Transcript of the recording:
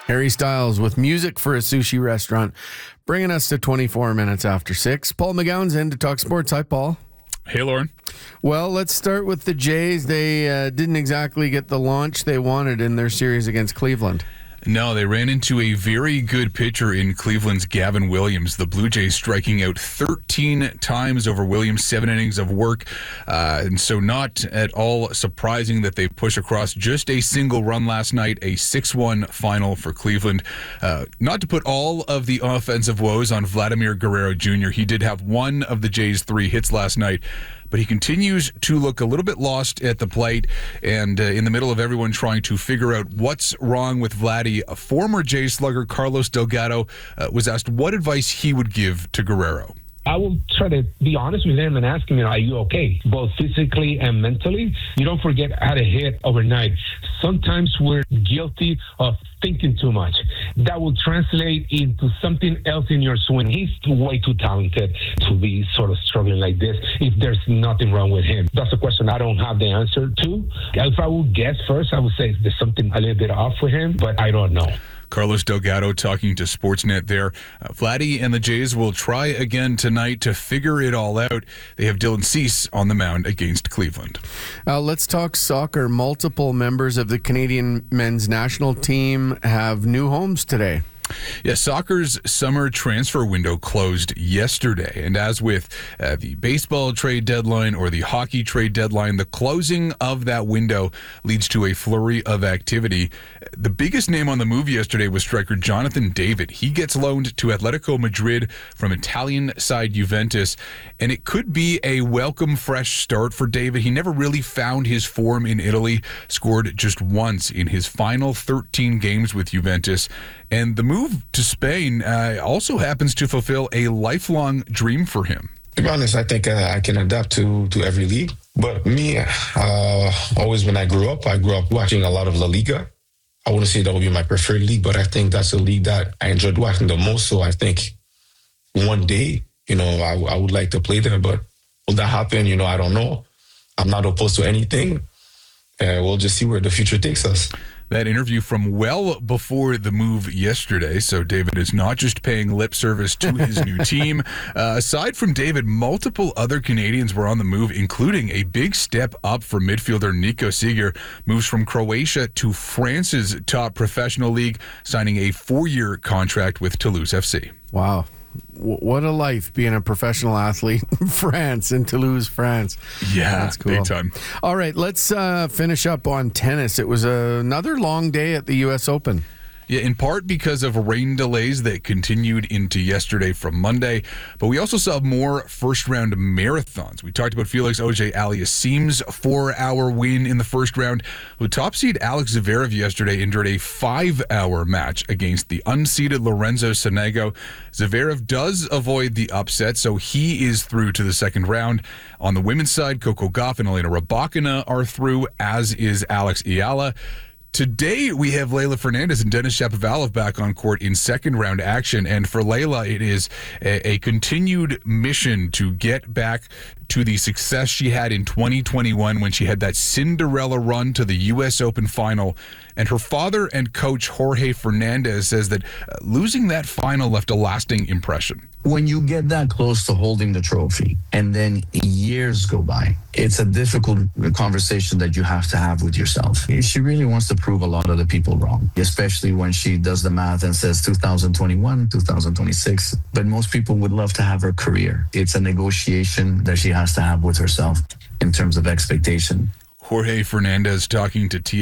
Harry Styles with music for a sushi restaurant, bringing us to 24 minutes after 6. Paul McGowan's in to talk sports. Hi, Paul. Hey, Lauren. Well, let's start with the Jays. They didn't exactly get the launch they wanted in their series against Cleveland. No, they ran into a very good pitcher in Cleveland's Gavin Williams. The Blue Jays striking out 13 times over Williams, 7 innings of work. And so not at all surprising that they push across just a single run last night, a 6-1 final for Cleveland. Not to put all of the offensive woes on Vladimir Guerrero Jr. He did have one of the Jays' 3 hits last night, but he continues to look a little bit lost at the plate. And in the middle of everyone trying to figure out what's wrong with Vladdy, a former Jays slugger, Carlos Delgado, was asked what advice he would give to Guerrero. I will try to be honest with him and ask him, are you okay? Both physically and mentally. You don't forget how to hit overnight. Sometimes we're guilty of thinking too much. That will translate into something else in your swing. He's way too talented to be sort of struggling like this if there's nothing wrong with him. That's a question I don't have the answer to. If I would guess first, I would say there's something a little bit off with him, but I don't know. Carlos Delgado talking to Sportsnet there. Vladdy and the Jays will try again tonight to figure it all out. They have Dylan Cease on the mound against Cleveland. Let's talk soccer. Multiple members of the Canadian men's national team have new homes today. Yeah, soccer's summer transfer window closed yesterday. And as with the baseball trade deadline or the hockey trade deadline, the closing of that window leads to a flurry of activity. The biggest name on the move yesterday was striker Jonathan David. He gets loaned to Atletico Madrid from Italian side Juventus, and it could be a welcome fresh start for David. He never really found his form in Italy, scored just once in his final 13 games with Juventus. And the move to Spain also happens to fulfill a lifelong dream for him. To be honest, I think I can adapt to every league. But me, always when I grew up watching a lot of La Liga. I wouldn't say that would be my preferred league, but I think that's a league that I enjoyed watching the most. So I think one day, I would like to play there. But will that happen? I don't know. I'm not opposed to anything. We'll just see where the future takes us. That interview from well before the move yesterday. So David is not just paying lip service to his new team. Aside from David, multiple other Canadians were on the move, including a big step up for midfielder Nico Seeger. Moves from Croatia to France's top professional league, signing a 4-year contract with Toulouse FC. Wow. What a life being a professional athlete in France, in Toulouse, France. Yeah, that's cool. Big time. All right, let's finish up on tennis. It was another long day at the U.S. Open. Yeah, in part because of rain delays that continued into yesterday from Monday. But we also saw more first-round marathons. We talked about Felix Auger-Aliassime's 4-hour win in the first round. The top seed Alex Zverev yesterday endured a 5-hour match against the unseeded Lorenzo Sonego. Zverev does avoid the upset, so he is through to the second round. On the women's side, Coco Gauff and Elena Rybakina are through, as is Alex Ayala. Today, we have Leylah Fernandez and Denis Shapovalov back on court in second-round action. And for Leylah, it is a continued mission to get back to the success she had in 2021 when she had that Cinderella run to the U.S. Open final. And her father and coach, Jorge Fernandez, says that losing that final left a lasting impression. When you get that close to holding the trophy and then years go by, it's a difficult conversation that you have to have with yourself. She really wants to prove a lot of the people wrong, especially when she does the math and says 2021, 2026. But most people would love to have her career. It's a negotiation that she has to have with herself in terms of expectation. Jorge Fernandez talking to